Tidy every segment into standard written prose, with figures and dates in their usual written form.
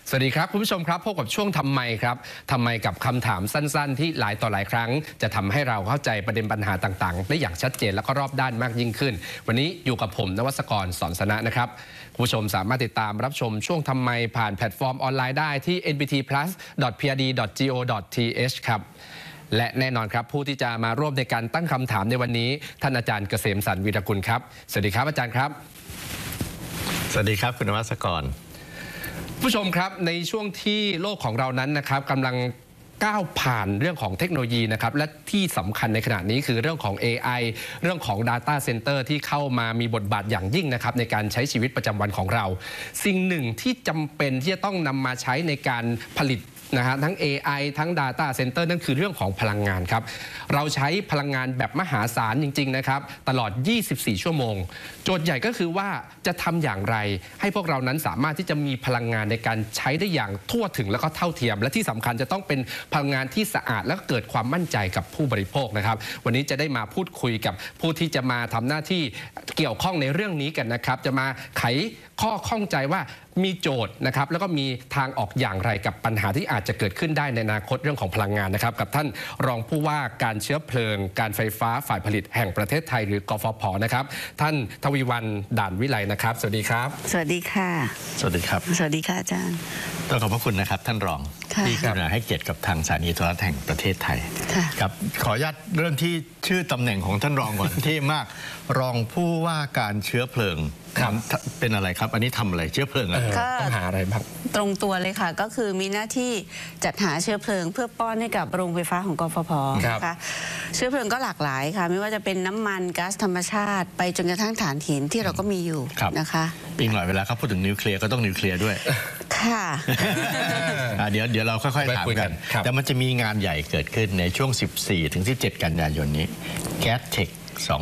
สวัสดีครับคุณผู้ชมครับพบกับช่วงทำไมครับทำไมกับคำถามสั้นๆที่หลายต่อหลายครั้งจะทำให้เราเข้าใจประเด็นปัญหาต่างๆได้อย่างชัดเจนและก็รอบด้านมากยิ่งขึ้นวันนี้อยู่กับผมนวัศกรสอนสนะนะครับคุณผู้ชมสามารถติดตามรับชมช่วงทำไมผ่านแพลตฟอร์มออนไลน์ได้ที่ nbtplus.prd.go.th ครับและแน่นอนครับผู้ที่จะมาร่วมในการตั้งคำถามในวันนี้ท่านอาจารย์เกษมสันต์วีรกุลครับสวัสดีครับอาจารย์ครับสวัสดีครับคุณนวัศกรผู้ชมครับในช่วงที่โลกของเรานั้นนะครับกำลังก้าวผ่านเรื่องของเทคโนโลยีนะครับและที่สำคัญในขณะนี้คือเรื่องของ AI เรื่องของ Data Center ที่เข้ามามีบทบาทอย่างยิ่งนะครับในการใช้ชีวิตประจำวันของเราสิ่งหนึ่งที่จำเป็นที่จะต้องนำมาใช้ในการผลิตนะฮะทั้ง AI ทั้ง Data Center นั่นคือเรื่องของพลังงานครับเราใช้พลังงานแบบมหาศาลจริงๆนะครับตลอด24ชั่วโมงโจทย์ใหญ่ก็คือว่าจะทำอย่างไรให้พวกเรานั้นสามารถที่จะมีพลังงานในการใช้ได้อย่างทั่วถึงและก็เท่าเทียมและที่สำคัญจะต้องเป็นพลังงานที่สะอาดและเกิดความมั่นใจกับผู้บริโภคนะครับวันนี้จะได้มาพูดคุยกับผู้ที่จะมาทำหน้าที่เกี่ยวข้องในเรื่องนี้กันนะครับจะมาไขข้อข้องใจว่ามีโจทย์นะครับแล้วก็มีทางออกอย่างไรกับปัญหาที่อาจจะเกิดขึ้นได้ในอนาคตเรื่องของพลังงานนะครับกับท่านรองผู้ว่าการเชื้อเพลิงการไฟฟ้าฝ่ายผลิตแห่งประเทศไทยหรือกฟผ.นะครับท่านทวีวรรณ ด่านวิไลนะครับสวัสดีครับสวัสดีค่ะสวัสดีครับสวัสดีค่ะอาจารย์ต้องขอบพระคุณนะครับท่านรองที่กรุณาให้เกียรติกับทางสถานีโทรทัศน์แห่งประเทศไทยครับขออนุญาตเริ่มที่ชื่อตำแหน่งของท่านรองก่อน ที่มากรองผู้ว่าการเชื้อเพลิงเป็นอะไรครับอันนี้ทำอะไรเชื้อเพลิงต้องหาอะไรบ้างตรงตัวเลยค่ะก็คือมีหน้าที่จัดหาเชื้อเพลิงเพื่อป้อนให้กับโรงไฟฟ้าของกฟผ.นะคะเชื้อเพลิงก็หลากหลายค่ะไม่ว่าจะเป็นน้ำมันก๊าซธรรมชาติไปจนกระทั่งถ่านหินที่เราก็มีอยู่นะคะปีหน่อยเวลาเขาพูดถึงนิวเคลียร์ก็ต้องนิวเคลียร์ด้วยค่ะเดี๋ยวเราค่อยๆถามกันแต่มันจะมีงานใหญ่เกิดขึ้นในช่วง 14-17 กันยายนนี้ GasTech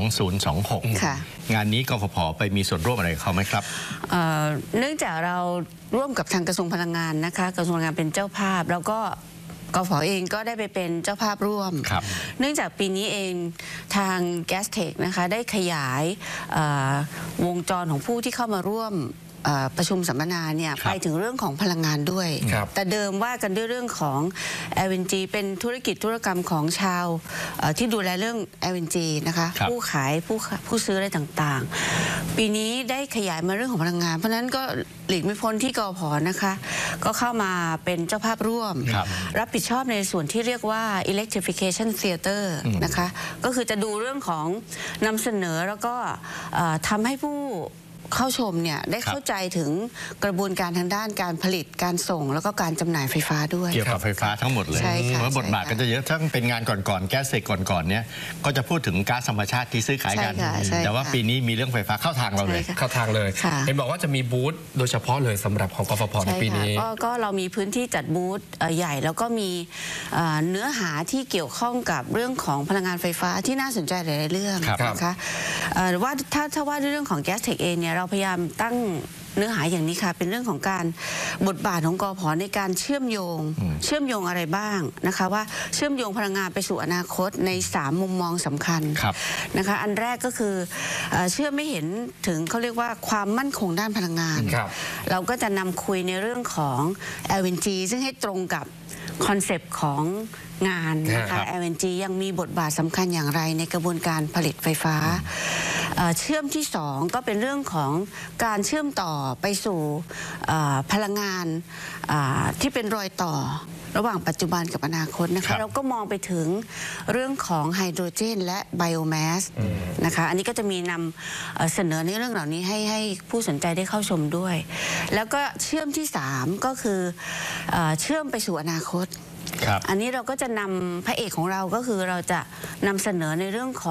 2026 งานนี้กฟผ.ไปมีส่วนร่วมอะไรเขาไหมครับเนื่องจากเราร่วมกับทางกระทรวงพลังงานนะคะกระทรวงพลังงานเป็นเจ้าภาพแล้วก็กฟผ.เองก็ได้ไปเป็นเจ้าภาพร่วมเนื่องจากปีนี้เองทาง GasTech นะคะได้ขยายวงจรของผู้ที่เข้ามาร่วมประชุมสัมมนาเนี่ยไปถึงเรื่องของพลังงานด้วยแต่เดิมว่ากันด้วยเรื่องของ LNG เป็นธุรกิจธุรกรรมของชาวที่ดูแลเรื่อง LNG นะคะผู้ขายผู้ซื้ออะไรต่างๆปีนี้ได้ขยายมาเรื่องของพลังงานเพราะนั้นก็หลีกไม่พ้นที่กฟผ.นะคะก็เข้ามาเป็นเจ้าภาพร่วมรับผิดชอบในส่วนที่เรียกว่า Electrification Theater นะคะก็คือจะดูเรื่องของนำเสนอแล้วก็ทำให้ผู้เข้าชมเนี่ยได้เข้าใจถึงกระบวนการทางด้านการผลิตการส่งแล้วก็การจำหน่ายไฟฟ้าด้วยเกี่ยวกับไฟฟ้าทั้งหมดเลยเพราะบทบาทก็จะเยอะทั้งเป็นงานก่อนๆแก๊สเซกก่อนๆเนี่ยก็จะพูดถึงก๊าซธรรมชาติที่ซื้อขายกันแต่ว่าปีนี้มีเรื่องไฟฟ้าเข้าทางเราเลยเข้าทางเลยเห็นบอกว่าจะมีบูธโดยเฉพาะเลยสำหรับของกฟผ.ในปีนี้ก็เรามีพื้นที่จัดบูธใหญ่แล้วก็มีเนื้อหาที่เกี่ยวข้องกับเรื่องของพลังงานไฟฟ้าที่น่าสนใจหลายๆเรื่องนะคะว่าถ้าว่าเรื่องของ GasTech เองเนี่ยเราพยายามตั้งเนื้อหาอย่างนี้ค่ะเป็นเรื่องของการบทบาทของกฟผ.ในการเชื่อมโยงอะไรบ้างนะคะว่าเชื่อมโยงพลังงานไปสู่อนาคตใน3มุมมองสำคัญนะคะอันแรกก็คือเชื่อไม่เห็นถึงเขาเรียกว่าความมั่นคงด้านพลังงานเราก็จะนำคุยในเรื่องของ LNG ซึ่งให้ตรงกับคอนเซปต์ของงานนะคะ LNG ยังมีบทบาทสำคัญอย่างไรในกระบวนการผลิตไฟฟ้าเชื่อมที่2ก็เป็นเรื่องของการเชื่อมต่อไปสู่พลังงานที่เป็นรอยต่อระหว่างปัจจุบันกับอนาคตนะคะเราก็มองไปถึงเรื่องของไฮโดรเจนและไบโอแมสนะคะอันนี้ก็จะมีนำเสนอในเรื่องเหล่านี้ให้ผู้สนใจได้เข้าชมด้วยแล้วก็เชื่อมที่3ก็คือเชื่อมไปสู่อนาคตอันนี้เราก็จะนำพระเอกของเราก็คือเราจะนำเสนอในเรื่องของ